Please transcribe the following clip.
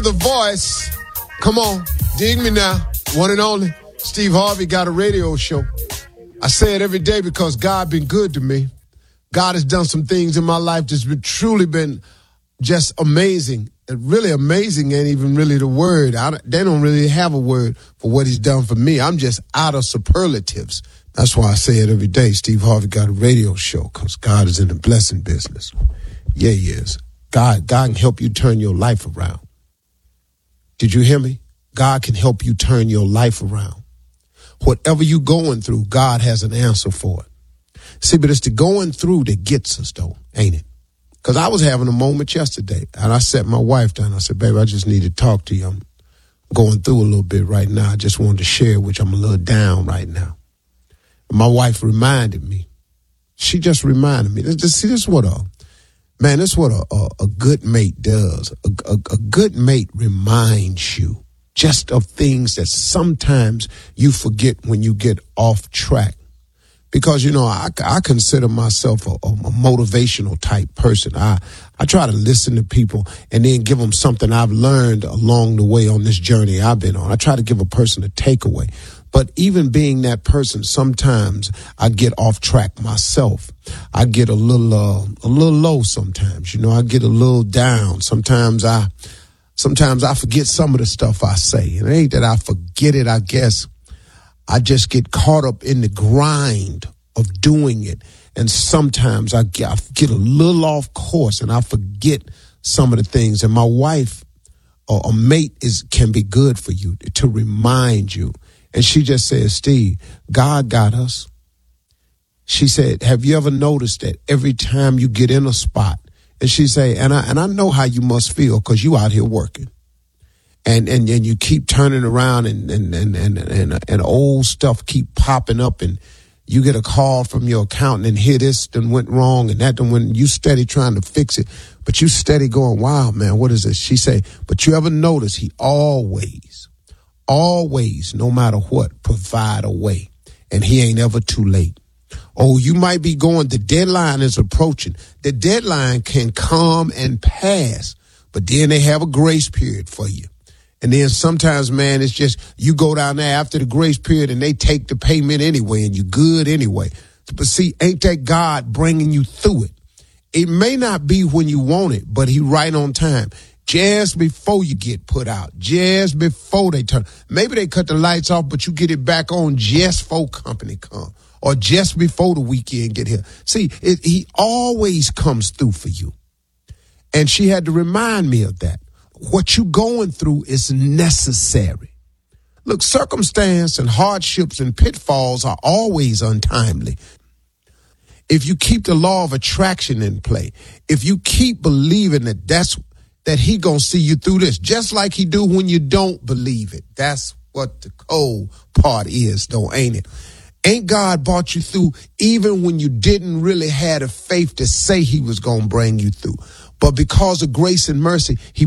to the voice. Come on, dig me now. One and only. Steve Harvey got a radio show. I say it every day because God been good to me. God has done some things in my life that's truly been just amazing. Really amazing ain't even really the word. They don't really have a word for what he's done for me. I'm just out of superlatives. That's why I say it every day. Steve Harvey got a radio show because God is in the blessing business. Yeah, he is. God can help you turn your life around. Did you hear me? God can help you turn your life around. Whatever you're going through, God has an answer for it. See, but it's the going through that gets us, though, ain't it? Because I was having a moment yesterday, and I sat my wife down. I said, baby, I just need to talk to you. I'm going through a little bit right now. I just wanted to share, which I'm a little down right now. And my wife reminded me. She just reminded me. This is what a good mate does. A good mate reminds you just of things that sometimes you forget when you get off track. Because, you know, I consider myself a motivational type person. I try to listen to people and then give them something I've learned along the way on this journey I've been on. I try to give a person a takeaway. But even being that person, sometimes I get off track myself. I get a little low sometimes. You know, I get a little down. Sometimes I forget some of the stuff I say. And it ain't that I forget it, I guess. I just get caught up in the grind of doing it. And sometimes I get a little off course and I forget some of the things. And my wife, or a mate, can be good for you to remind you. And she just said, Steve, God got us. She said, have you ever noticed that every time you get in a spot, and she say, and I know how you must feel because you out here working. And you keep turning around and old stuff keep popping up and you get a call from your accountant and here this done went wrong and that done went, you steady trying to fix it, but you steady going, wow, man, what is this? She say, but you ever notice he always, no matter what, provide a way and he ain't ever too late. Oh, you might be going, the deadline is approaching. The deadline can come and pass, but then they have a grace period for you. And then sometimes, man, it's just you go down there after the grace period and they take the payment anyway and you're good anyway. But see, ain't that God bringing you through it? It may not be when you want it, but he right on time. Just before you get put out, just before they turn. Maybe they cut the lights off, but you get it back on just before company come or just before the weekend get here. See, he always comes through for you. And she had to remind me of that. What you going through is necessary. Look, circumstance and hardships and pitfalls are always untimely. If you keep the law of attraction in play, if you keep believing that he gonna see you through this, just like he do when you don't believe it. That's what the cold part is, though, ain't it? Ain't God brought you through even when you didn't really have the faith to say he was gonna bring you through? But because of grace and mercy, he